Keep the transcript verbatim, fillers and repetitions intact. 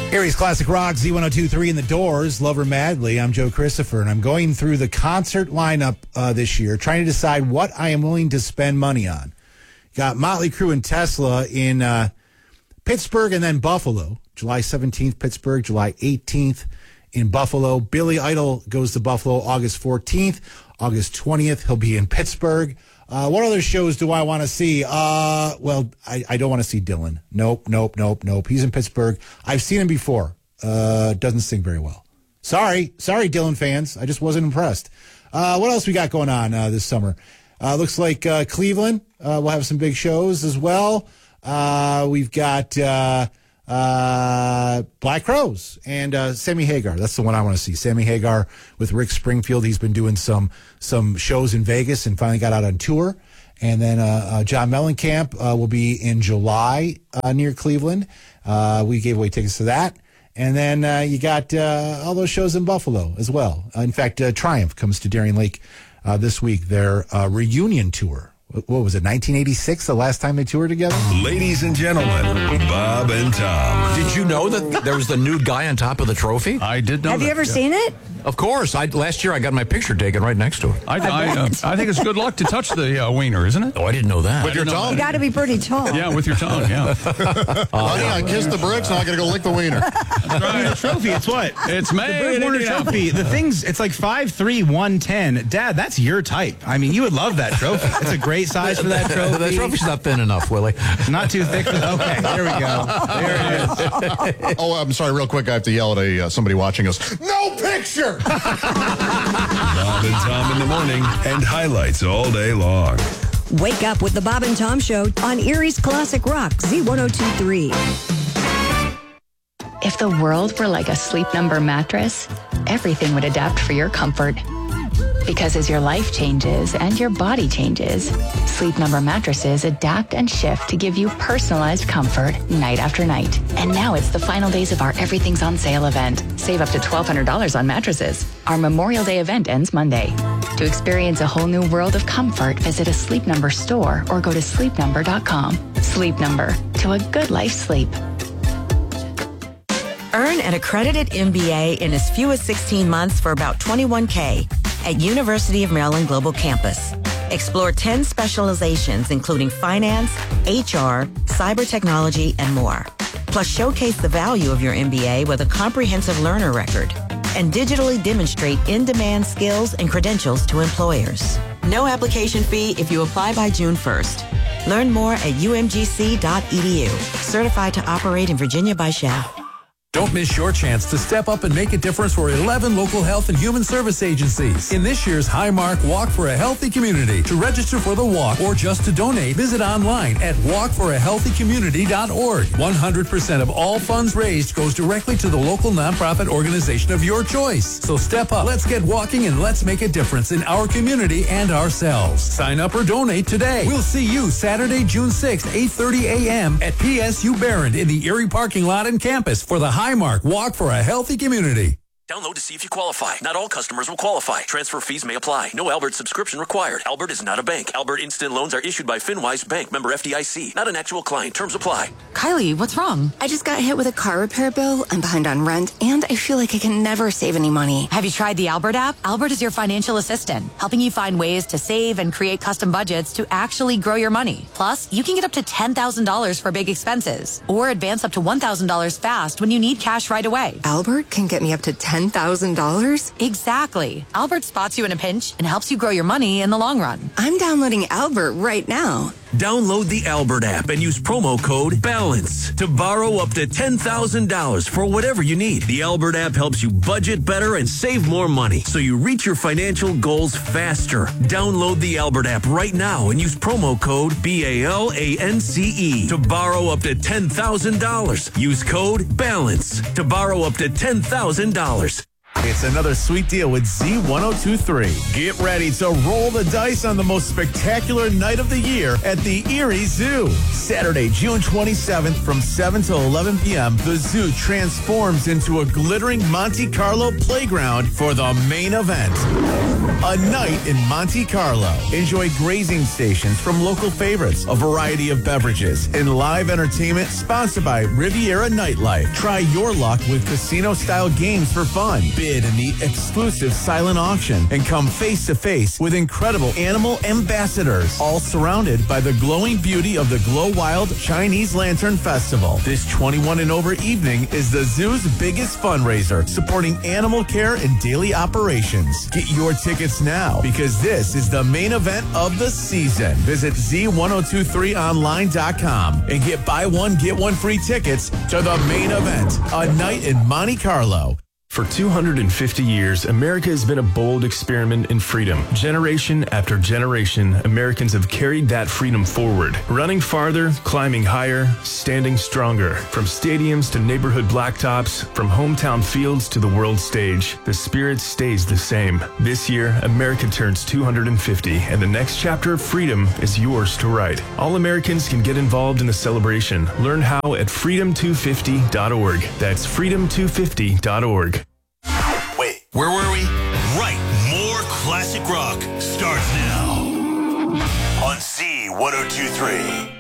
Erie's Classic Rock, Z one oh two point three in the Doors, Love Her Madly. I'm Joe Christopher, and I'm going through the concert lineup uh, this year, trying to decide what I am willing to spend money on. Got Motley Crue and Tesla in uh, Pittsburgh and then Buffalo. July seventeenth, Pittsburgh. July eighteenth in Buffalo. Billy Idol goes to Buffalo August fourteenth. August twentieth, he'll be in Pittsburgh. Uh, what other shows do I want to see? Uh, well, I, I don't want to see Dylan. Nope, nope, nope, nope. He's in Pittsburgh. I've seen him before. Uh, doesn't sing very well. Sorry. Sorry, Dylan fans. I just wasn't impressed. Uh, what else we got going on uh, this summer? Uh, looks like uh, Cleveland uh, will have some big shows as well. Uh, we've got uh, uh, Black Crowes and uh, Sammy Hagar. That's the one I want to see. Sammy Hagar with Rick Springfield. He's been doing some some shows in Vegas and finally got out on tour. And then uh, uh, John Mellencamp uh, will be in July uh, near Cleveland. Uh, we gave away tickets to that. And then uh, you got uh, all those shows in Buffalo as well. Uh, in fact, uh, Triumph comes to Darien Lake uh, this week, their uh, reunion tour. What was it, nineteen eighty-six, the last time they toured together? Ladies and gentlemen, Bob and Tom. Did you know that there was the nude guy on top of the trophy? I did know Have that. you ever yeah. seen it? Of course. I, last year I got my picture taken right next to it. I, I, uh, I think it's good luck to touch the uh, wiener, isn't it? Oh, I didn't know that. With your tongue? You got to be pretty tall. Yeah, with your tongue, yeah. Honey, I kissed the bricks, now I got to go lick the wiener. The trophy, it's what? It's The made Burt in Warner Indianapolis. trophy. The thing's, it's like five three, one ten. Dad, that's your type. I mean, you would love that trophy. It's a great size for that trophy. The trophy's not thin enough, Willie. Not too thick. For the, okay, there we go. There it is. Oh, I'm sorry, real quick, I have to yell at a uh, somebody watching us. No picture! Bob and Tom in the morning and highlights all day long. Wake up with the Bob and Tom Show on Erie's Classic Rock, Z one oh two point three. If the world were like a Sleep Number mattress, everything would adapt for your comfort. Because as your life changes and your body changes, Sleep Number mattresses adapt and shift to give you personalized comfort night after night. And now it's the final days of our Everything's on Sale event. Save up to twelve hundred dollars on mattresses. Our Memorial Day event ends Monday. To experience a whole new world of comfort, visit a Sleep Number store or go to sleep number dot com. Sleep Number, to a good life sleep. Earn an accredited M B A in as few as sixteen months for about twenty-one K at University of Maryland Global Campus. Explore ten specializations, including finance, H R, cyber technology, and more. Plus, showcase the value of your M B A with a comprehensive learner record and digitally demonstrate in-demand skills and credentials to employers. No application fee if you apply by June first. Learn more at u m g c dot e d u. Certified to operate in Virginia by S H A. Don't miss your chance to step up and make a difference for eleven local health and human service agencies in this year's Highmark Walk for a Healthy Community. To register for the walk or just to donate, visit online at walk for a healthy community dot org. one hundred percent of all funds raised goes directly to the local nonprofit organization of your choice. So step up, let's get walking, and let's make a difference in our community and ourselves. Sign up or donate today. We'll see you Saturday, June sixth, eight thirty a.m. at P S U Barron in the Erie parking lot and campus for the Highmark Walk for a Healthy Community. Download to see if you qualify. Not all customers will qualify. Transfer fees may apply. No Albert subscription required. Albert is not a bank. Albert Instant Loans are issued by FinWise Bank, member F D I C. Not an actual client. Terms apply. Kylie, what's wrong? I just got hit with a car repair bill. I'm behind on rent, and I feel like I can never save any money. Have you tried the Albert app? Albert is your financial assistant, helping you find ways to save and create custom budgets to actually grow your money. Plus, you can get up to ten thousand dollars for big expenses, or advance up to one thousand dollars fast when you need cash right away. Albert can get me up to ten thousand dollars? Exactly. Albert spots you in a pinch and helps you grow your money in the long run. I'm downloading Albert right now. Download the Albert app and use promo code BALANCE to borrow up to ten thousand dollars for whatever you need. The Albert app helps you budget better and save more money so you reach your financial goals faster. Download the Albert app right now and use promo code B A L A N C E to borrow up to ten thousand dollars. Use code BALANCE to borrow up to ten thousand dollars. It's another sweet deal with Z ten twenty-three. Get ready to roll the dice on the most spectacular night of the year at the Erie Zoo. Saturday, June twenty-seventh from seven to eleven p.m., the zoo transforms into a glittering Monte Carlo playground for the main event. A night in Monte Carlo. Enjoy grazing stations from local favorites, a variety of beverages, and live entertainment sponsored by Riviera Nightlife. Try your luck with casino-style games for fun. Bid in the exclusive silent auction and come face-to-face with incredible animal ambassadors, all surrounded by the glowing beauty of the Glow Wild Chinese Lantern Festival. This twenty-one and over evening is the zoo's biggest fundraiser, supporting animal care and daily operations. Get your tickets now, because this is the main event of the season. Visit Z ten twenty-three online dot com and get buy one, get one free tickets to the main event, a night in Monte Carlo. For two hundred fifty years, America has been a bold experiment in freedom. Generation after generation, Americans have carried that freedom forward, running farther, climbing higher, standing stronger. From stadiums to neighborhood blacktops, from hometown fields to the world stage, the spirit stays the same. This year, America turns two hundred fifty, and the next chapter of freedom is yours to write. All Americans can get involved in the celebration. Learn how at freedom two fifty dot org. That's freedom two fifty dot org. Wait, where were we? Right, more classic rock starts now on Z ten twenty-three.